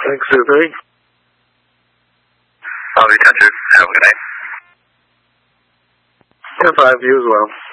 623. Bobby 10-2. Have a good night. 10-5, you as well.